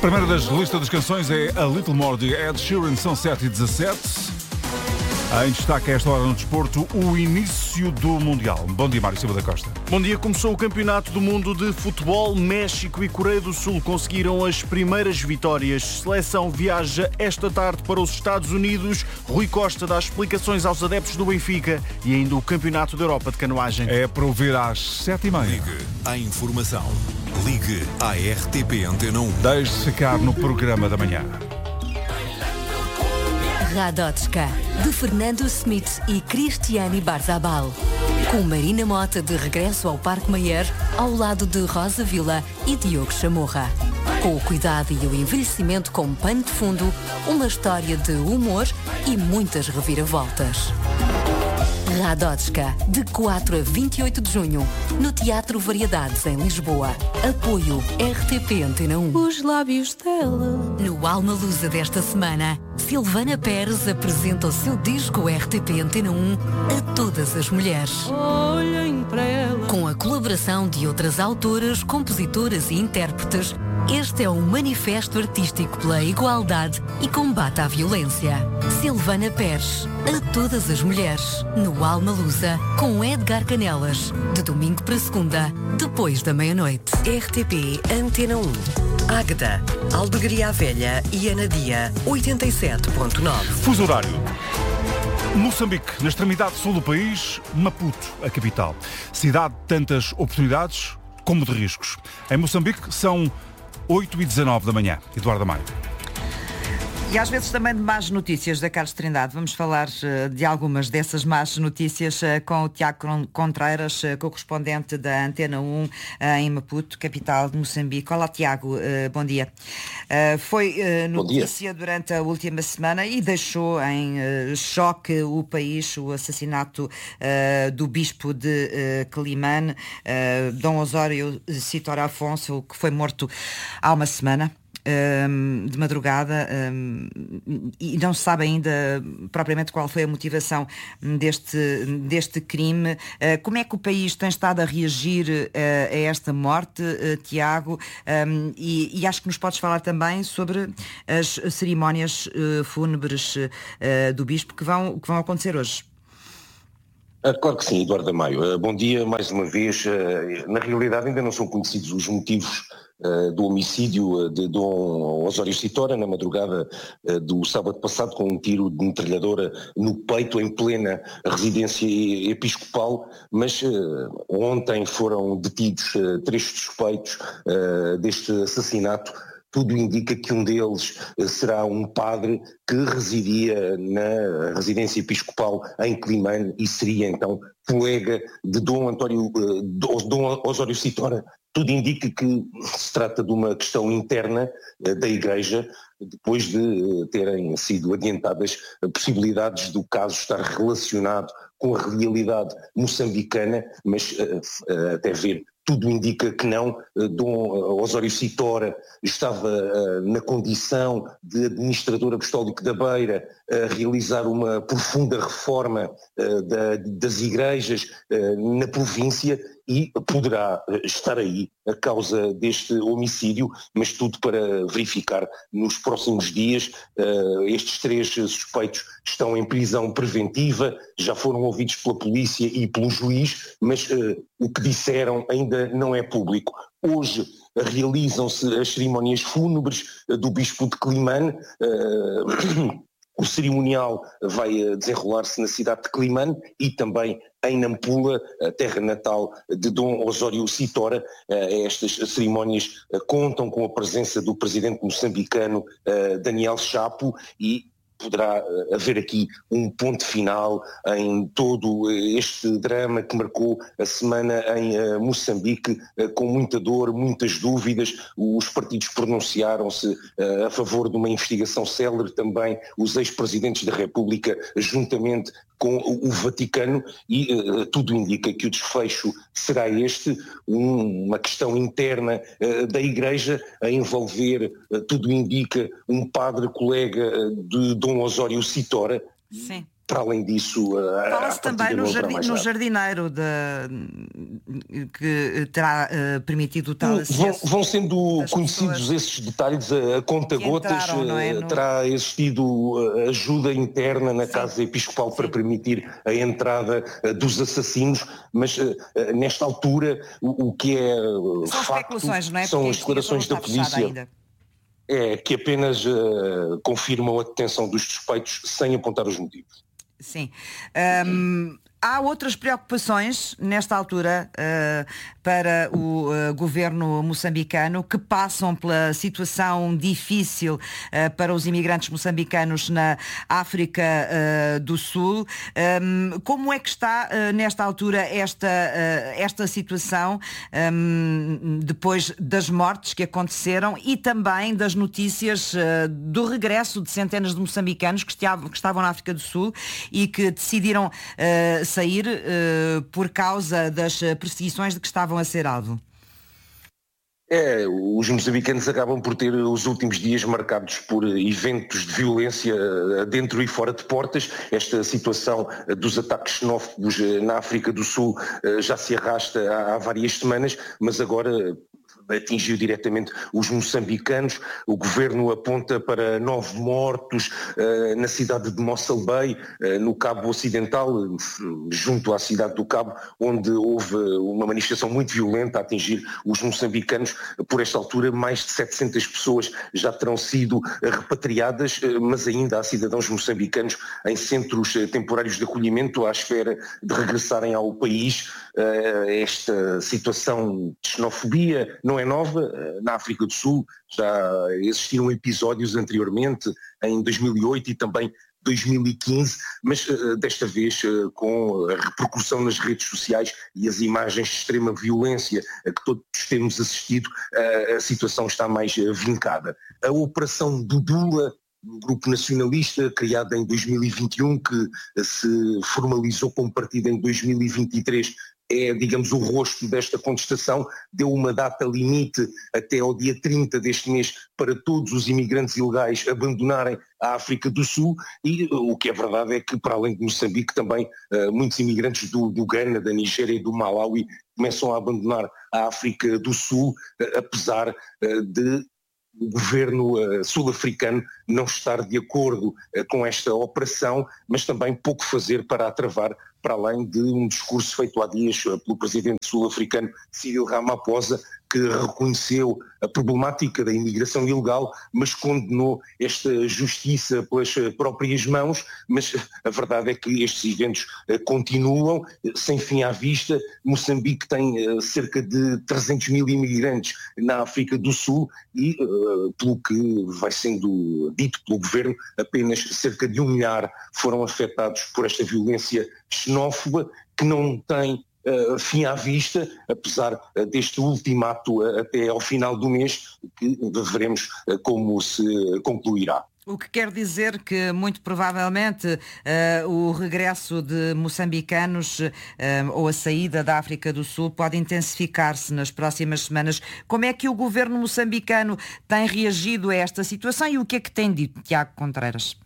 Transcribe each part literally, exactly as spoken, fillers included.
primeira das listas das canções é A Little More de Ed Sheeran, são sete e dezassete. Em destaque a esta hora no desporto, o início do Mundial. Bom dia, Mário Silva da Costa. Bom dia. Começou o Campeonato do Mundo de Futebol. México e Coreia do Sul conseguiram as primeiras vitórias. Seleção viaja esta tarde para os Estados Unidos. Rui Costa dá explicações aos adeptos do Benfica e ainda o Campeonato da Europa de Canoagem. É para ouvir às sete e meia. Ligue à informação. Ligue à R T P Antena um. Deixe-se ficar no programa da manhã. Radotska, de Fernando Smith e Cristiane Barzabal. Com Marina Mota de regresso ao Parque Mayer, ao lado de Rosa Vila e Diogo Chamorra. Com o cuidado e o envelhecimento como pano de fundo, uma história de humor e muitas reviravoltas. Radotska, de quatro a vinte e oito de junho, no Teatro Variedades, em Lisboa. Apoio R T P Antena um. Os lábios dela. No Alma Lusa desta semana, Silvana Pérez apresenta o seu disco R T P Antena um a todas as mulheres. Olhem para ela. Com a colaboração de outras autoras, compositoras e intérpretes, este é um manifesto artístico pela igualdade e combate à violência. Silvana Pérez, a todas as mulheres, no Alma Lusa, com Edgar Canelas, de domingo para segunda, depois da meia-noite. R T P Antena um. Águeda, Aldegaria Velha e Anadia, oitenta e sete ponto nove. Fuso horário. Moçambique, na extremidade sul do país, Maputo, a capital. Cidade de tantas oportunidades como de riscos. Em Moçambique são oito e dezanove da manhã. Eduardo Amaro. E às vezes também de más notícias da Carlos Trindade. Vamos falar uh, de algumas dessas más notícias uh, com o Tiago Contreiras, uh, correspondente da Antena um uh, em Maputo, capital de Moçambique. Olá, Tiago, uh, bom dia. Uh, foi uh, notícia durante a última semana e deixou em uh, choque o país o assassinato uh, do bispo de uh, Climane, uh, Dom Osório Citor Afonso, que foi morto há uma semana. Um, de madrugada, um, e não se sabe ainda propriamente qual foi a motivação deste, deste crime. Uh, como é que o país tem estado a reagir uh, a esta morte, uh, Tiago? Um, e, e acho que nos podes falar também sobre as cerimónias uh, fúnebres uh, do bispo que vão, que vão acontecer hoje. Claro que sim, Eduardo Amaio. Bom dia mais uma vez. Na realidade ainda não são conhecidos os motivos do homicídio de Dom Osório Citor na madrugada do sábado passado, com um tiro de metralhadora no peito em plena residência episcopal, mas ontem foram detidos três suspeitos deste assassinato. Tudo indica que um deles será um padre que residia na residência episcopal em Climane e seria então colega de Dom António, Dom Osório Citor. Tudo indica que se trata de uma questão interna da Igreja, depois de terem sido adiantadas possibilidades do caso estar relacionado com a realidade moçambicana, mas até ver tudo indica que não. Dom Osório Citor estava na condição de administrador apostólico da Beira a realizar uma profunda reforma das igrejas na província e poderá estar aí a causa deste homicídio, mas tudo para verificar nos próximos dias. Estes três suspeitos estão em prisão preventiva, já foram ouvidos pela polícia e pelo juiz, mas o que disseram ainda não é público. Hoje realizam-se as cerimónias fúnebres do bispo de Climane. O cerimonial vai desenrolar-se na cidade de Climane e também em Nampula, a terra natal de Dom Osório Citor. Estas cerimónias contam com a presença do presidente moçambicano Daniel Chapo e poderá haver aqui um ponto final em todo este drama que marcou a semana em uh, Moçambique, uh, com muita dor, muitas dúvidas. Os partidos pronunciaram-se uh, a favor de uma investigação célere, também os ex-presidentes da República, juntamente com o Vaticano, e uh, tudo indica que o desfecho será este, um, uma questão interna uh, da Igreja a envolver, uh, tudo indica, um padre colega uh, de Dom Osório Citor. Sim. para além disso... Fala-se também no, jardim, no jardineiro de, que terá uh, permitido o tal acesso. Vão, vão sendo conhecidos esses detalhes a, a conta-gotas, é, no... terá existido ajuda interna na Sim. Casa Episcopal Sim. para permitir a entrada dos assassinos, mas uh, nesta altura o, o que é são facto especulações, não é? São as declarações da polícia. É, que apenas uh, confirmam a detenção dos suspeitos sem apontar os motivos. Sim. Um, há outras preocupações nesta altura uh, para o uh, governo moçambicano que passam pela situação difícil uh, para os imigrantes moçambicanos na África uh, do Sul. Um, como é que está uh, nesta altura esta, uh, esta situação um, depois das mortes que aconteceram e também das notícias uh, do regresso de centenas de moçambicanos que estavam, que estavam na África do Sul e que decidiram uh, sair uh, por causa das perseguições de que estavam a ser alvo? É, os moçambicanos acabam por ter os últimos dias marcados por eventos de violência dentro e fora de portas. Esta situação dos ataques xenófobos na África do Sul já se arrasta há várias semanas, mas agora atingiu diretamente os moçambicanos. O governo aponta para nove mortos uh, na cidade de Mossel Bay, uh, no Cabo Ocidental, junto à cidade do Cabo, onde houve uma manifestação muito violenta a atingir os moçambicanos. Por esta altura, mais de setecentas pessoas já terão sido repatriadas, uh, mas ainda há cidadãos moçambicanos em centros uh, temporários de acolhimento à espera de regressarem ao país. Uh, esta situação de xenofobia não é nova. Na África do Sul já existiram episódios anteriormente, em dois mil e oito e também dois mil e quinze, mas uh, desta vez uh, com a repercussão nas redes sociais e as imagens de extrema violência a que todos temos assistido, uh, a situação está mais uh, vincada. A Operação Dudula, um grupo nacionalista criado em dois mil e vinte e um, que uh, se formalizou como partido em dois mil e vinte e três, é, digamos, o rosto desta contestação. Deu uma data limite até ao dia trinta deste mês para todos os imigrantes ilegais abandonarem a África do Sul e uh, o que é verdade é que, para além de Moçambique, também uh, muitos imigrantes do, do Ghana, da Nigéria e do Malawi começam a abandonar a África do Sul, uh, apesar uh, de o governo uh, sul-africano não estar de acordo uh, com esta operação, mas também pouco fazer para a travar, para além de um discurso feito há dias uh, pelo presidente sul-africano Cyril Ramaphosa, que reconheceu a problemática da imigração ilegal, mas condenou esta justiça pelas próprias mãos. Mas a verdade é que estes eventos continuam sem fim à vista. Moçambique tem cerca de trezentos mil imigrantes na África do Sul e, pelo que vai sendo dito pelo governo, apenas cerca de um milhar foram afetados por esta violência xenófoba, que não tem Uh, fim à vista, apesar uh, deste ultimato uh, até ao final do mês, que veremos uh, como se concluirá. O que quer dizer que, muito provavelmente, uh, o regresso de moçambicanos uh, ou a saída da África do Sul pode intensificar-se nas próximas semanas. Como é que o governo moçambicano tem reagido a esta situação e o que é que tem dito, Tiago Contreiras?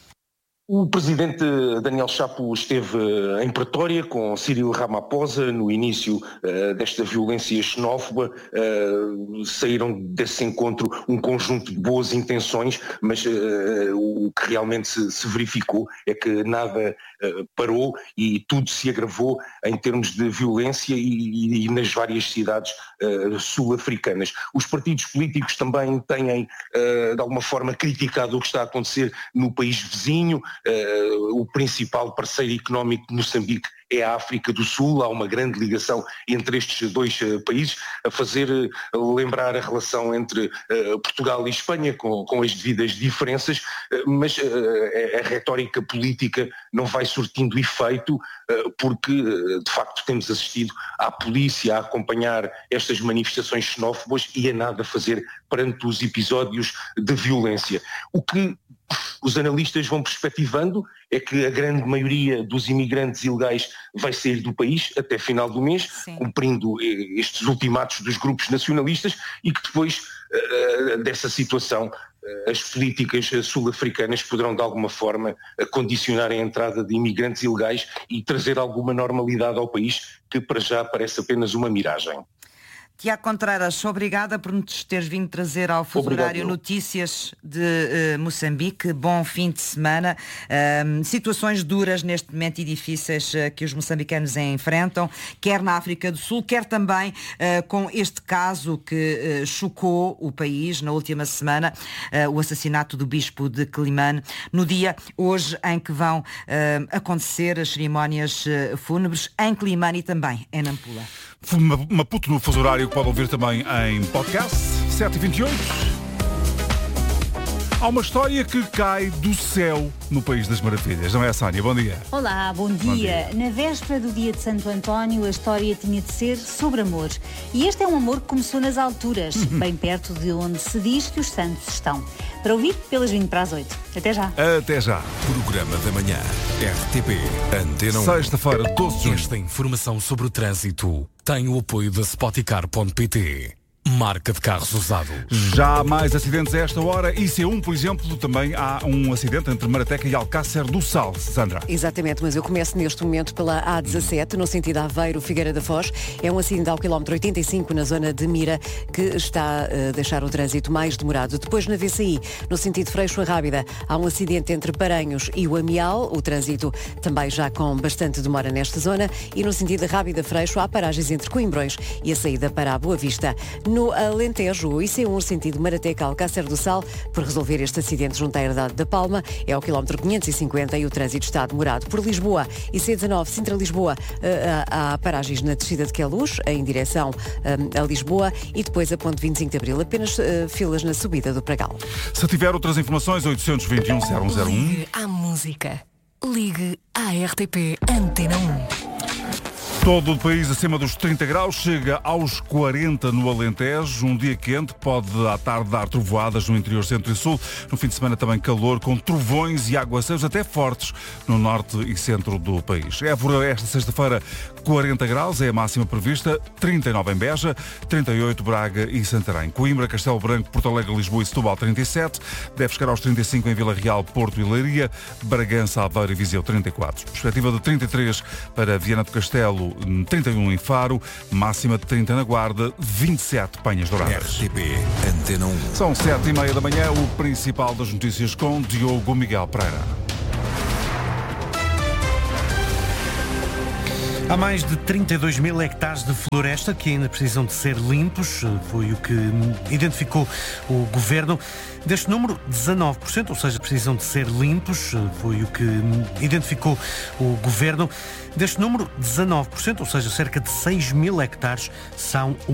O presidente Daniel Chapo esteve em Pretória com Cyril Ramaphosa no início uh, desta violência xenófoba. Uh, saíram desse encontro um conjunto de boas intenções, mas uh, o que realmente se, se verificou é que nada uh, parou e tudo se agravou em termos de violência e, e nas várias cidades uh, sul-africanas. Os partidos políticos também têm, uh, de alguma forma, criticado o que está a acontecer no país vizinho. Uh, o principal parceiro económico de Moçambique é a África do Sul. Há uma grande ligação entre estes dois uh, países, a fazer uh, lembrar a relação entre uh, Portugal e Espanha, com, com as devidas diferenças, uh, mas uh, a, a retórica política não vai surtindo efeito, uh, porque uh, de facto temos assistido à polícia a acompanhar estas manifestações xenófobas e a nada fazer perante os episódios de violência. O que os analistas vão perspectivando é que a grande maioria dos imigrantes ilegais vai sair do país até final do mês, Sim. cumprindo estes ultimatos dos grupos nacionalistas, e que depois uh, dessa situação as políticas sul-africanas poderão de alguma forma condicionar a entrada de imigrantes ilegais e trazer alguma normalidade ao país, que para já parece apenas uma miragem. Tiago Contreiras, obrigada por nos teres vindo trazer ao Fuso Horário notícias de uh, Moçambique. Bom fim de semana. Uh, situações duras neste momento e difíceis uh, que os moçambicanos enfrentam, quer na África do Sul, quer também uh, com este caso que uh, chocou o país na última semana, uh, o assassinato do bispo de Quelimane, no dia hoje em que vão uh, acontecer as cerimónias uh, fúnebres em Quelimane e também em Nampula. Maputo no Fuso Horário, que pode ouvir também em podcast, sete e vinte e oito. Há uma história que cai do céu no País das Maravilhas, não é, Sónia? Bom dia. Olá, bom dia. bom dia. Na véspera do dia de Santo António, a história tinha de ser sobre amor. E este é um amor que começou nas alturas, bem perto de onde se diz que os santos estão. Para ouvir, pelas vinte para as oito. Até já. Até já. Programa da manhã. R T P Antena um. Sexta-feira, doze de junho. Esta informação sobre o trânsito tem o apoio da Spoticar ponto pt. Marca de carros usados. Já há mais acidentes a esta hora. I C um, por exemplo, também há um acidente entre Marateca e Alcácer do Sal. Sandra. Exatamente, mas eu começo neste momento pela A dezassete, no sentido Aveiro-Figueira da Foz. É um acidente ao quilómetro oitenta e cinco na zona de Mira, que está a deixar o trânsito mais demorado. Depois na V C I, no sentido Freixo-Rábida, há um acidente entre Paranhos e o Amial. O trânsito também já com bastante demora nesta zona. E no sentido Rábida-Freixo, há paragens entre Coimbrões e a saída para a Boa Vista. No Alentejo, o I C um, sentido Marateca-Alcácer do Sal, por resolver este acidente junto à Herdade da Palma, é ao quilómetro quinhentos e cinquenta e o trânsito está demorado. Por Lisboa, I C dezanove, Sintra-Lisboa, há paragens na descida de Queluz, em direção a Lisboa, e depois a ponte vinte e cinco de Abril, apenas filas na subida do Pragal. Se tiver outras informações, oitocentos e vinte e um, zero um zero um. Ligue à música. Ligue à R T P Antena um. Todo o país acima dos trinta graus, chega aos quarenta no Alentejo. Um dia quente, pode à tarde dar trovoadas no interior centro e sul. No fim de semana também calor, com trovões e aguaceiros até fortes no norte e centro do país. Évora, esta sexta-feira, quarenta graus, é a máxima prevista. trinta e nove em Beja, trinta e oito Braga e Santarém. Coimbra, Castelo Branco, Porto Alegre, Lisboa e Setúbal, trinta e sete. Deve chegar aos trinta e cinco em Vila Real, Porto e Leiria. Bragança, Aveiro e Viseu, trinta e quatro. Perspectiva de trinta e três para Viana do Castelo, trinta e um em Faro, máxima de trinta na Guarda, vinte e sete Penhas Douradas. R T P Antena um. São sete e meia da manhã, o principal das notícias com Diogo Miguel Pereira. Há mais de trinta e dois mil hectares de floresta que ainda precisam de ser limpos, foi o que identificou o Governo. Deste número, dezanove por cento, ou seja, precisam de ser limpos, foi o que identificou o Governo. Deste número, dezanove por cento, ou seja, cerca de seis mil hectares, são